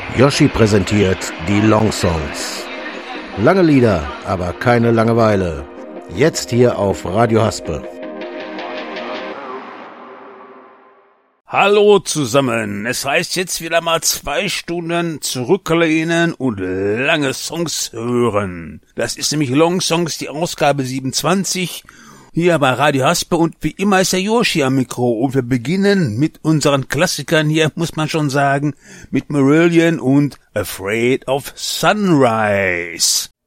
Yoshi präsentiert die Long Songs. Lange Lieder, aber keine Langeweile. Jetzt hier auf Radio Haspe. Hallo zusammen, es heißt jetzt wieder mal 2 Stunden zurücklehnen und lange Songs hören. Das ist nämlich Long Songs, die Ausgabe 27, hier bei Radio Haspe, und wie immer ist der Yoshi am Mikro und wir beginnen mit unseren Klassikern hier, muss man schon sagen, mit Marillion und Afraid of Sunrise.